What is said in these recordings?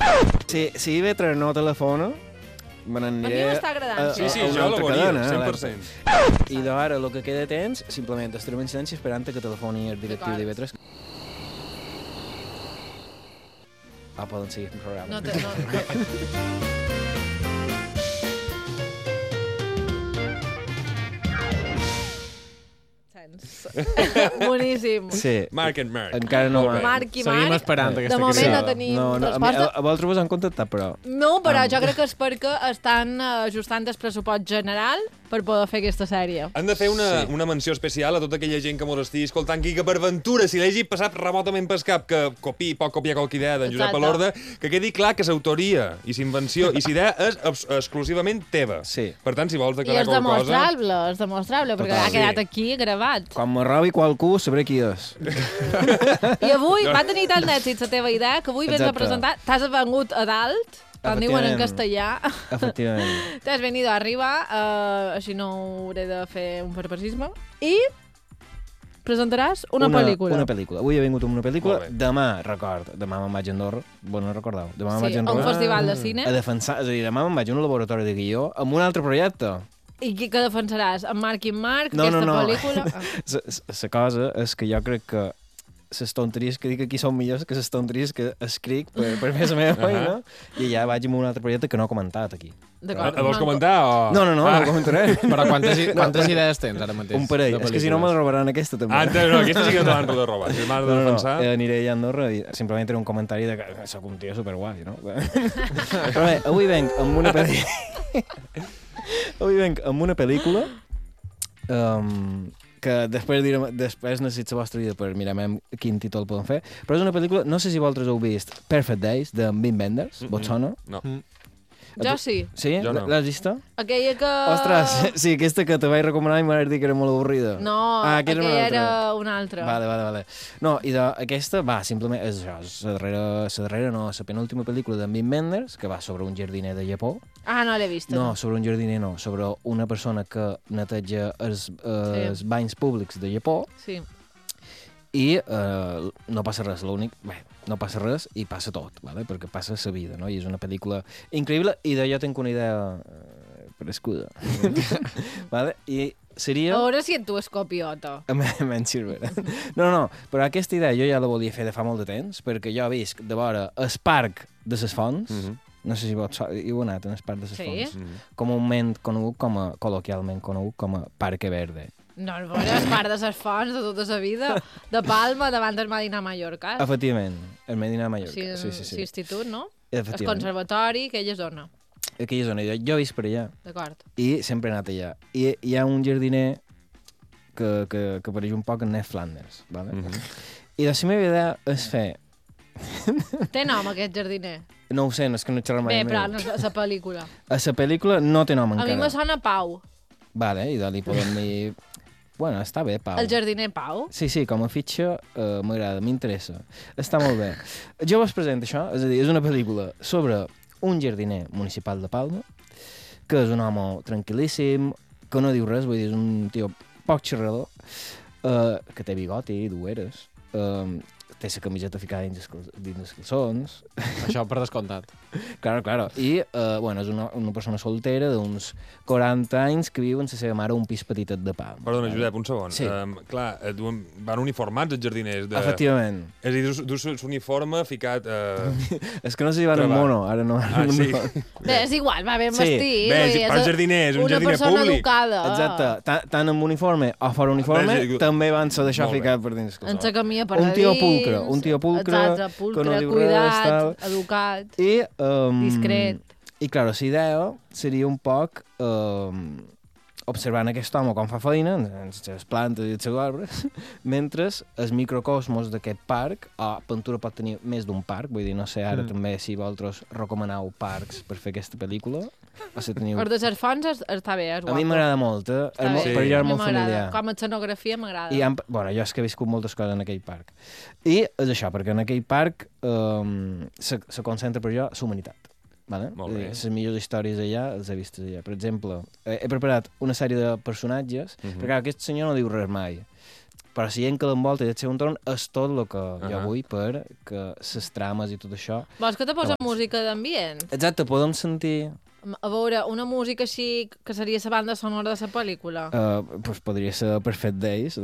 Si IB3 no telefona, me n'aniré... A mi m'està agradant. Sí, jo la volia, 100%. I d'ara, el que queda temps, simplement estarem en silenci esperant que telefoni el directiu d'IB3. Poden seguir el programa. Boníssim. Sí. Marc and Marc. Encara no... Marc i Seguim Marc. esperant aquesta De moment crida. no tenim A resposta. vosaltres vos han contactat, però... No, però jo crec que és perquè estan ajustant el pressupost general per poder fer aquesta sèrie. Han de fer una menció especial a tota aquella gent que mos estigui escoltant aquí, que per ventura, si l'hagi passat remotament pel cap, que pot copiar qualque idea d'en Josep Exacte. Alorda, que quedi clar que s'autoria i s'invenció i s'idea és exclusivament teva. Sí. Per tant, si vols I declarar és qualque demostrable, perquè Total, ha quedat sí. aquí gravat. Quan me robi qualcú, sabré qui és. I avui va tenir tant d'èxit la teva idea que avui vens a Exacte. presentar, t'has vengut a dalt, quan diuen en Efectivament. castellà. Efectivament. T'has venido arriba, així no hauré de fer un perpesisme. I presentaràs una pel·lícula. Una pel·lícula. Avui he vingut amb una pel·lícula. Molt bé. Demà me'n vaig a Andorra. Bueno, no recordeu. Demà me'n Sí, vaig a a un Andorra festival de cine. a defensar... És a dir, demà me'n vaig a un laboratori de guió amb un altre projecte. I què defensaràs? En Marc i en Marc, No, aquesta no. pel·lícula? La cosa és que jo crec que les tonteries que dic aquí són millors que les tonteries que escric per fer la meva feina, i ja vaig amb un altre projecte que no he comentat aquí. D'acord. Vols comentar o...? No ho comentaré. Però quantes idees tens ara mateix? Un parell. És que si no me robaran aquesta també. No, aquesta sí que no l'han de robar. Si m'has de defensar... Aniré allà a Andorra i simplement era un comentari de que soc un tio superguai, no? Però bé, avui venc amb una pel·lícula... Avui venc amb una pel·lícula que després necessito la vostra vida per mirar quin títol podem fer, però és una pel·lícula, no sé si vosaltres heu vist Perfect Days, de Wim Wenders, vos sona? No. Jo sí. Sí? Jo no. L'has vista? Aquella que... Ostres, sí, aquesta que te vaig recomanar i m'has dit que era molt avorrida. No, que aquella era una altra. Vale. No, i aquesta, simplement és això, la penúltima pel·lícula de Wim Wenders, que va sobre un jardiner de Japó. Ah, no l'he vista. No, sobre un jardiner no, sobre una persona que neteja els banys públics de Japó. Sí. I no passa res, no passa res i passa tot, vale? Perquè passa la vida, no? I és una pel·lícula increïble i d'allò tinc una idea prescuda. Vale? I seria... A veure si et tu és copiota. Menys sirve. No, però aquesta idea jo ja la volia fer de fa molt de temps, perquè jo visc de vora el parc de les Fonts, no sé si heu anat en el parc de les Fonts, comúment conegut col·loquialment conegut com a Parque Verde. No, és part de les fonts de tota la vida. De Palma, davant del Medina Mallorca. Efectivament, el Medina Mallorca. Sí. Institut, no? El Efectivament. conservatori, aquella zona. Aquella zona, jo visc per allà. D'acord. I sempre he anat allà. I hi ha un jardiner que apareix un poc en Ned Flanders. Vale? I la meva idea és fer... Té nom, aquest jardiner? No ho sé, no és que no he xerrat mai. Bé, però la pel·lícula. A la pel·lícula no té nom A encara. mi me sona Pau. Vale, i li podem dir... Bueno, està bé, Pau. El jardiner Pau? Sí, com a fitxa m'agrada, m'interessa. Està molt bé. Jo vos presento això, és a dir, és una pel·lícula sobre un jardiner municipal de Palma, que és un home tranquil·líssim, que no diu res, vull dir, és un tio poc xerrador, que té bigoti, d'ueres, té la camiseta ficada dins els calçons. Això per descomptat. Claro. I, bueno, és una persona soltera d'uns 40 anys que viu amb la seva mare a un pis petitet de Palma. Perdona, Josep, un segon. Sí. Clar, van uniformats els jardiners. Efectivament. És a dir, dus l'uniforme ficat... És que no sé si van en mono, ara no. Sí. Bé, és igual, va ben Sí. vestit. Bé, vull dir, per jardiner, és un jardiner Una persona públic. educada. Exacte, tant amb uniforme o fora uniforme, també van ser d'això Molt bé. ficat per dins els En calçons. sa camia per Un tio pulcre, Exacte, que pulcre, no diu cuidat, res, tal. educat, I, discret. I, claro, la idea seria un poc observant aquest home com fa feina, en les plantes i els seus arbres, mentre el microcosmos d'aquest parc, Ventura pot tenir més d'un parc, vull dir, no sé ara també si vosaltres recomaneu parcs per fer aquesta pel·lícula, o si teniu... Per de les fonts està bé, és guapo. A mi m'agrada molt, Està bé. per allò A és mi molt m'agrada. familiar. Com a escenografia m'agrada. I bueno, jo és que he viscut moltes coses en aquell parc. I és això, perquè en aquell parc se concentra per jo la humanitat. Vale? Molt bé. Les millors històries allà les he vistes allà. Per exemple, he preparat una sèrie de personatges, perquè clar, aquest senyor no diu res mai. Però si gent que l'envolta i del seu entorn és tot el que jo vull per que les trames i tot això... Vols que te posa música d'ambient? Exacte, podem sentir... A veure, una música així que seria la banda sonora de la pel·lícula. Pues podria ser Perfect Days.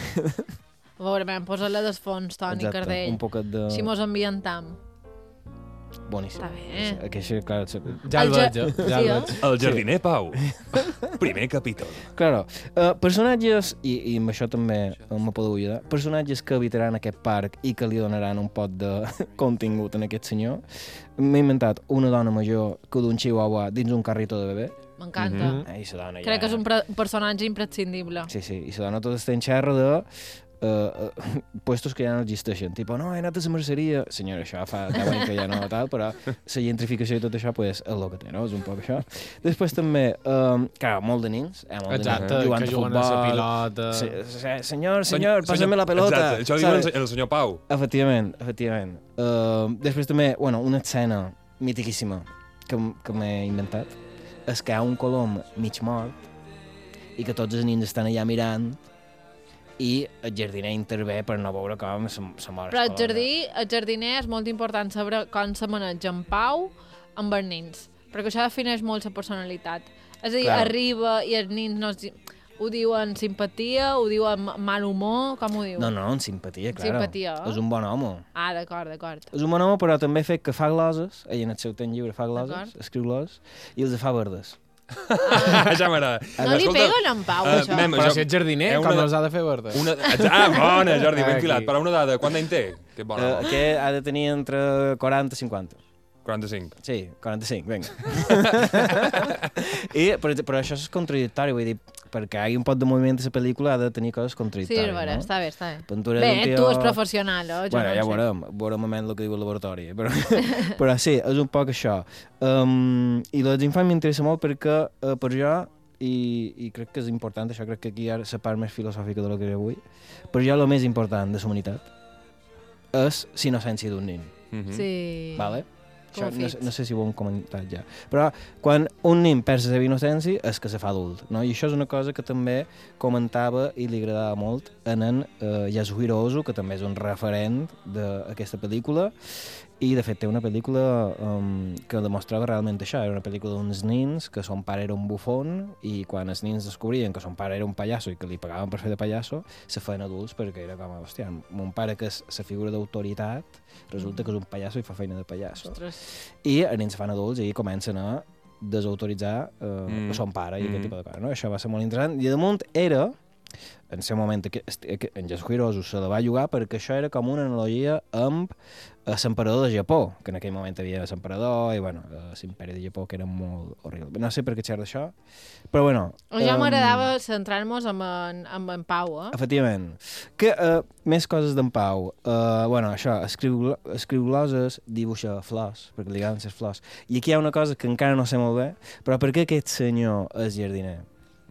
A veure, posa-la des fons, Toni Exacte, Cardell. un poquet de... Si mos ambientam. Boníssim. Està bé. Aquesta, clar... Ja el veig, ja el veig. El jardiner Pau. Primer capítol. Claro, personatges, i amb això també me podeu ajudar, personatges que habitaran aquest parc i que li donaran un pot de contingut en aquest senyor. M'he inventat una dona major que d'un chihuahua dins un carrito de bebè. M'encanta. I la dona Crec que és un personatge imprescindible. Sí, i la dona tot està en xerra de puestos que ja no existeixen. Tipo, no, he anat a la merceria. Senyora, això fa 10 anys que ja no tal, però la gentrificació i tot això pues, és el que té, no? És un poc això. Després també, clar, molt de nins. Molt Exacte, de nins, jugant que a juguen a futbol. la pilota. Senyor, pásame la pelota. Exacte, això diu el senyor Pau. Efectivament. Després també, una escena mitiquíssima que m'he inventat és que hi ha un colom mig mort i que tots els nins estan allà mirant i el jardiner intervé per no veure com se mor. Però el jardiner és molt important saber com se maneja en Pau amb els nins, perquè això defineix molt la personalitat. És a dir, Clar. arriba i els nins no ho diuen simpatia, ho diuen mal humor, com ho diu? No, en simpatia, clar. Simpatia. És un bon home. Ah, d'acord. És un bon home, però també fet que fa gloses, ell en el seu temps lliure fa gloses, escriu gloses, i els fa verdes. Ja m'agrada. No li peguen en Pau, això. Però si ets jardiner, com els ha de fer verdes? Bona, Jordi, ben filat. Però una dada, quant d'any té? Que bona. Que ha de tenir entre 40 i 50. 45. Sí, 45, vinga. Però això és contradictori, vull dir, perquè hi hagi un pot de moviment de la pel·lícula ha de tenir coses Sí, contradictòries, és vera, no? està bé. Pintura Bé, d'un tio... tu és professional, jo Bueno, no ja sé. veurem el que diu el laboratori, però sí, és un poc això. I la infants m'interessa molt perquè per jo, i crec que és important, això crec que aquí hi ha la part més filosòfica de lo que avui, per jo el més important de la humanitat és l'innocència d'un nin. Sí. Vale? Això, Com no sé si ho hem comentat ja. Però quan un nin perd la seva innocència és que se fa adult, no? I això és una cosa que també comentava i li agradava molt en Yasuhiro Ozu, que també és un referent d'aquesta pel·lícula, i de fet té una pel·lícula que demostrava realment això. Era una pel·lícula d'uns nins que son pare era un bufón i quan els nins descobrien que son pare era un pallasso i que li pagaven per fer de pallasso, se feien adults perquè era com, hòstia, mon pare que és la figura d'autoritat resulta que és un pallasso i fa feina de pallasso. Ostres. I els nens fan adults i comencen a desautoritzar son pare i aquest tipus de coses. No? Això va ser molt interessant. I damunt era, en el moment, en Yasuhiro Ozu se la va jugar perquè això era com una analogia amb l'emperador de Japó, que en aquell moment havia l'emperador i, bueno, l'imperi de Japó, que era molt horrible. No sé per què xerra d'això, però, bueno... Ja m'agradava centrar-nos amb en Pau, Efectivament. Que, més coses d'en Pau. Bueno, això, escriu gloses, dibuixa flors, perquè li agraden les flors. I aquí hi ha una cosa que encara no sé molt bé, però per què aquest senyor és jardiner?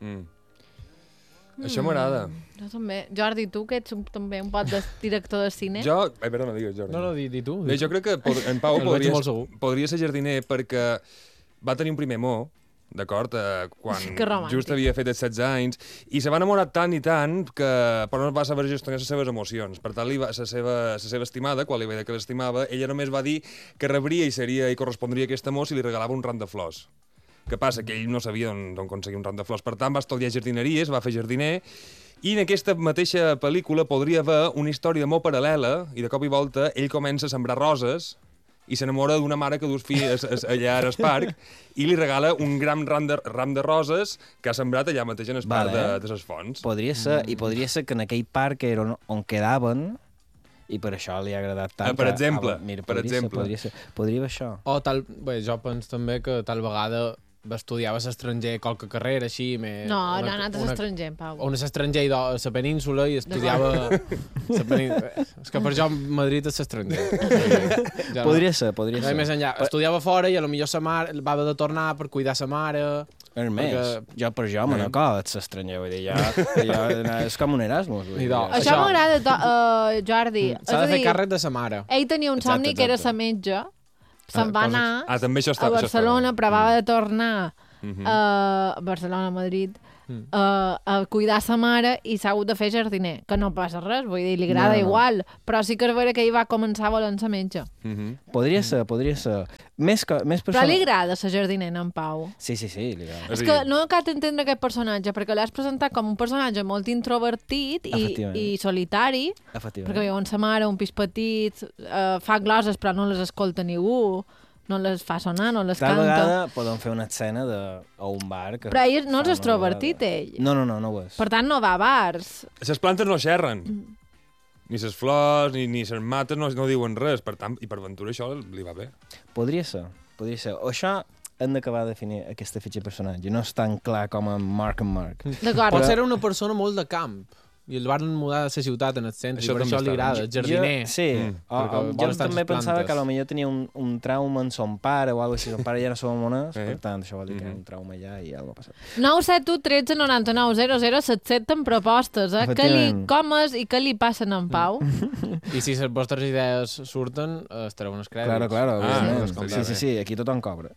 Això m'agrada. Jo també. Jordi, tu que ets també un pot de director de cine. Perdona, digues, Jordi. No, di tu. Bé, jo crec que en Pau El veig molt segur. podria ser jardiner perquè va tenir un primer amor, d'acord, quan Que romàntic. just havia fet els 16 anys, i se va enamorar tant i tant que però no va saber gestionar les seves emocions. Per tant, la seva estimada, quan li va dir que l'estimava, ella només va dir que rebria i correspondria a aquest amor si li regalava un ram de flors. Què passa? Que ell no sabia d'on aconseguir un ram de flors. Per tant, va estudiar jardineries, va fer jardiner, i en aquesta mateixa pel·lícula podria haver una història molt paral·lela, i de cop i volta ell comença a sembrar roses i s'enamora d'una mare que dus fills allà al parc i li regala un gran ram de roses que ha sembrat allà mateix en el parc de les fonts. Podria ser, i podria ser que en aquell parc era on quedaven i per això li ha agradat tant. Per exemple, Mira, per exemple. Podria haver això. O bé, jo penso també que tal vegada estudiava a l'estranger qualque carrera així més... No ha anat a l'estranger, en Pau. On a l'estranger a la península i estudiava... És que per jo Madrid és l'estranger. Podria ser. Més enllà, estudiava fora i potser sa mare va haver de tornar per cuidar sa mare... És més, per jo Manacor ets estranger, vull dir, ja és com un Erasmus. Això m'agrada, Jordi. S'ha de fer càrrec de sa mare. Ell tenia un somni que era sa metge se'n va anar també això a Barcelona, però va de tornar Mhm. a Barcelona, a Madrid, a cuidar sa mare i s'ha hagut de fer jardiner, que no passa res, vull dir, li agrada No. igual, però sí que és vera que ell va començar volent ser metge. Mhm. Podria ser. Més Però personal... li agrada ser jardiner, en Pau. Sí, li agrada. És que no cal entendre aquest personatge, perquè l'has presentat com un personatge molt introvertit i solitari, perquè Efectivament. viu amb sa mare, un pis petit, fa gloses però no les escolta ningú, no les fa sonar, no les Tal canta. vegada podem fer una escena a un bar... Que Però ell no és fa una extrovertit, vegada. ell. No ho és. Per tant, no va a bars. Les plantes no xerren. Ni les flors, ni les mates no diuen res. Per tant, i per Ventura això li va bé. Podria ser. O això hem d'acabar de definir aquesta fitxa de personatge. No és tan clar com en Mark and Mark. D'acord. Pot ser una persona molt de camp. I el van mudar a la ciutat en el centre, Això i per també això li està bé. agrada, jardiner. Sí, perquè jo vol estar també amb les pensava plantes. que potser tenia un trauma en son pare o alguna cosa així. Son pare ja no som mones, Sí. per tant, això vol dir que hi ha un trauma allà i alguna cosa ha passat. 971 13 99 00 s'accepten propostes, Què li Efectivament. comes i què li passen en Pau? I si les vostres idees surten, estareu en els crèdits. Claro, doncs evidentment. estaria Sí, aquí tothom cobra.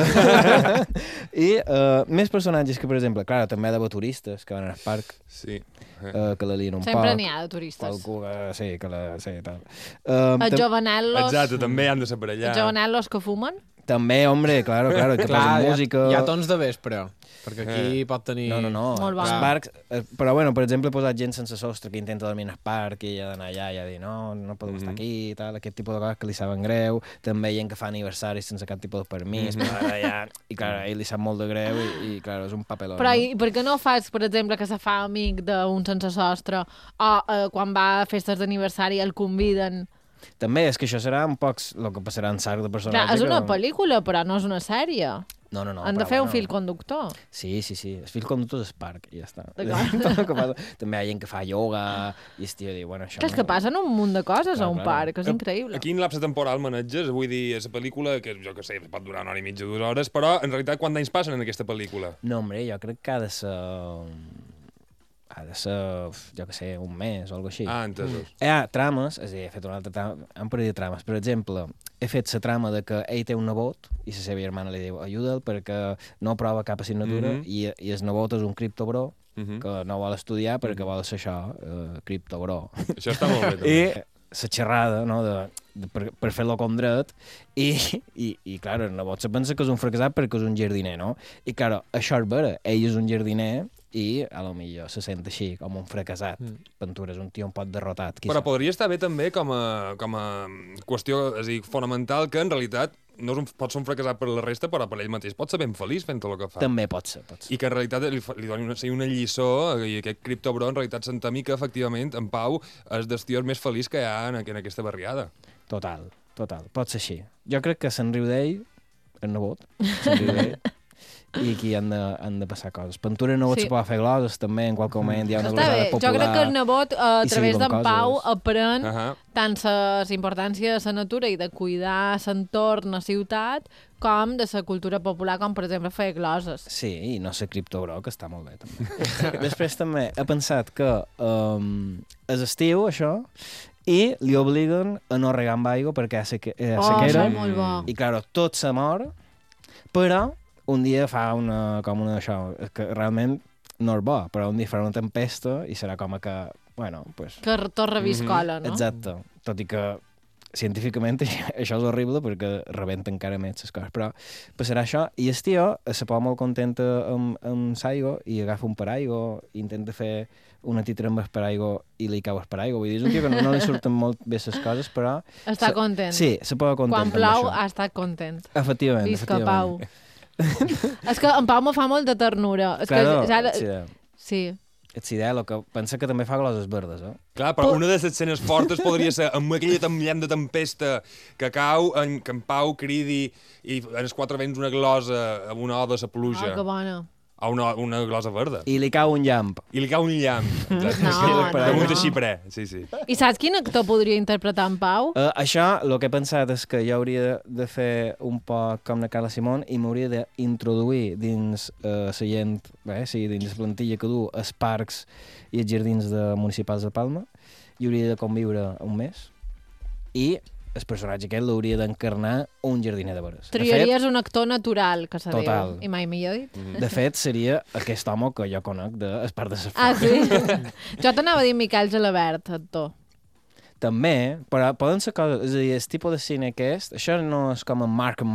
I més personatges que, per exemple, també de turistes que van al parc, Sí. que la lien un Sempre poc. n'hi ha de turistes. Qualcú que, sí, tal. Els jovenellos, Exacte, també han de ser per allà. els jovenellos que fumen. També, hombre, claro, que Clar, posen música... hi ha tons de vespre, perquè aquí pot tenir... No. Molt Els bon. parcs... Però, bueno, per exemple, he posat gent sense sostre que intenta dormir al parc i ha d'anar allà i ha de dir no podeu estar aquí i tal, aquest tipus de coses que li saben greu. També hi ha que fa aniversaris sense cap tipus de permís, però ara ja... I, clar, a ell li sap molt de greu i clar, és un papelón. Però i per què no fas, per exemple, que se fa amic d'un sense sostre o quan va a festes d'aniversari el conviden? També, és que això serà un poc el que passarà en sac de personatge. Clar, és una pel·lícula, però no és una sèrie. No, Han de fer un fil conductor. Sí. El fil conductor és parc i ja està. D'acord. També hi ha gent que fa ioga i el tio diu, bueno, això... És que passen un munt de coses a un Clar. parc, és increïble. A quin lapse temporal maneges? Vull dir, és la pel·lícula que, jo que sé, pot durar una hora i mitja, 2 hores, però en realitat quants anys passen en aquesta pel·lícula? No, hombre, jo crec que ha de ser, jo que sé, un mes o alguna així. Ah, entesos. Hi ha trames, és a dir, he fet una altra trama, han perdut trames. Per exemple, he fet la trama de que ell té un nebot i la seva germana li diu ajuda'l perquè no aprova cap assignatura i el nebot és un criptobró que no vol estudiar perquè vol ser això, criptobró. Això està molt bé, també. I la xerrada, no, per fer-lo com dret, i clar, el nebot se pensa que és un fracassat perquè és un jardiner, no? I clar, això és vera, ell és un jardiner i a lo millor se sent així, com un fracassat. Ventura és un tio un pot derrotat. Però podria estar bé també com a qüestió, és a dir, fonamental, que en realitat no és pot ser un fracassat per la resta, però per ell mateix pot ser ben feliç fent tot el que fa. També pot ser. I que en realitat li doni una lliçó, i aquest criptobró en realitat s'entemi que efectivament en Pau és dels tios més feliç que hi ha en aquesta barriada. Total. Pot ser així. Jo crec que se'n riu d'ell, el nebot, se'n riu d'ell, i aquí han de passar coses. Ventura no Sí. se pot fer gloses, també, en qualque moment hi ha una Està bé, glosada jo popular. crec que el nebot, a i través seguim d'en amb Pau, coses. aprèn Ahà. tant la importància de la natura i de cuidar l'entorn a ciutat, com de la cultura popular, com per exemple fer gloses. Sí, i no ser criptobró, que està molt bé, també. Després també he pensat que és estiu, això, i li obliguen a no regar amb aigua perquè hi ha sequera. Això és molt bo. I, clar, tot se mor, però un dia fa com una això, que realment no és bo, però un dia farà una tempesta i serà com que, bueno, pues... Que tot reviscola, no? Exacte. Tot i que científicament això és horrible perquè rebenta encara més les coses, però passarà això i el tio se posa molt contenta amb l'aigua i agafa un paraigua i intenta fer una titra amb el paraigua i li cau el paraigua. Vull dir, és un tio que no li surten molt bé les coses, però... Està content. Sí, se posa content Quan amb plou això. ha estat content. Efectivament, Visca Pau. És que en Pau me fa molta ternura. És Claro, que ja... sí. Sí. Ets idea, el que pensa que també fa gloses verdes, eh? Clar, però una de les escenes fortes podria ser amb aquella llamp de tempesta que cau, que en Pau cridi i en els 4 vents una glosa amb una oda a la pluja. Que bona. A una glosa verda. I li cau un llamp. I li cau un llamp. No, Damunt no. de xiprer, sí, sí. I saps quin actor podria interpretar en Pau? Això, el que he pensat és que jo hauria de fer un poc com la Carla Simón i m'hauria d'introduir dins la gent, sí, dins la plantilla que du els parcs i els jardins municipals de Palma i hauria de conviure un mes i el personatge aquest l'hauria d'encarnar un jardiner de veres. Triaries un actor natural, que se Total. diu. I mai millor dit. De fet, seria aquest home que jo conec de Espart de Ah, Safar. sí? Jo t'anava a dir Miquel Gelabert, actor. També, però poden ser coses... És a dir, el tipus de cine aquest, això no és com en Mark and